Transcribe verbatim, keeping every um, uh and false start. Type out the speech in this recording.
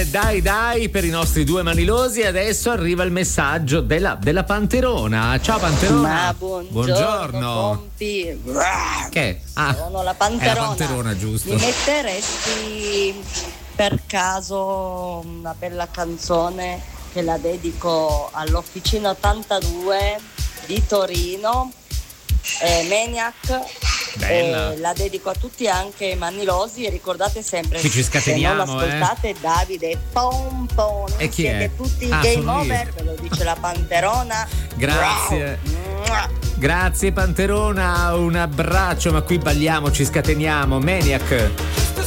eh, dai dai per i nostri due manilosi. Adesso arriva il messaggio della, della Panterona. Ciao Panterona. Ma buongiorno, buongiorno. Pompi. Che? Ah, Sono la è Panterona. la Panterona, giusto. Mi metteresti per caso una bella canzone che la dedico all'Officina ottantadue di Torino, eh, Maniac. Bella. Eh, la dedico a tutti, anche ai manilosi, e ricordate sempre che ci scateniamo, se non ascoltate eh? Davide Pompon, e chi siete è? tutti Ah, game sono over, io. ve lo dice la Panterona. Grazie. Wow. Grazie Panterona, un abbraccio, ma qui balliamo, ci scateniamo. Maniac.